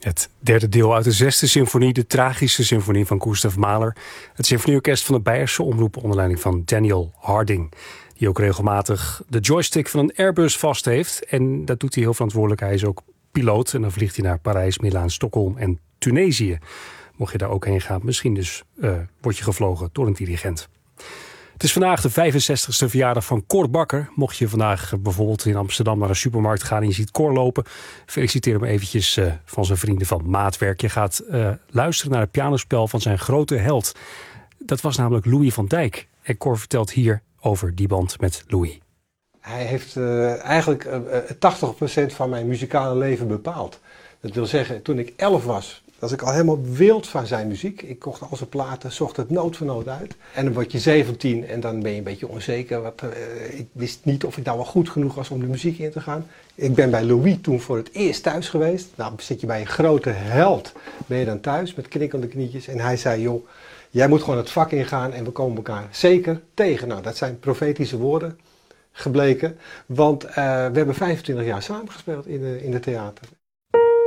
Het derde deel uit de zesde symfonie, de tragische symfonie van Gustav Mahler. Het symfonieorkest van de Beierse Omroep onder leiding van Daniel Harding. Die ook regelmatig de joystick van een Airbus vast heeft. En dat doet hij heel verantwoordelijk. Hij is ook piloot en dan vliegt hij naar Parijs, Milaan, Stockholm en Tunesië. Mocht je daar ook heen gaan, misschien dus word je gevlogen door een dirigent. Het is vandaag de 65e verjaardag van Cor Bakker. Mocht je vandaag bijvoorbeeld in Amsterdam naar een supermarkt gaan en je ziet Cor lopen, feliciteer hem eventjes van zijn vrienden van Maatwerk. Je gaat luisteren naar het pianospel van zijn grote held. Dat was namelijk Louis van Dijk. En Cor vertelt hier over die band met Louis. Hij heeft eigenlijk 80% van mijn muzikale leven bepaald. Dat wil zeggen, toen ik 11 was ik al helemaal wild van zijn muziek. Ik kocht al zijn platen, zocht het noot voor noot uit. En dan word je 17 en dan ben je een beetje onzeker. Ik wist niet of ik nou wel goed genoeg was om de muziek in te gaan. Ik ben bij Louis toen voor het eerst thuis geweest. Nou, zit je bij een grote held, ben je dan thuis met knikkende knietjes. En hij zei, joh, jij moet gewoon het vak ingaan en we komen elkaar zeker tegen. Nou, dat zijn profetische woorden gebleken. Want we hebben 25 jaar samengespeeld in de theater.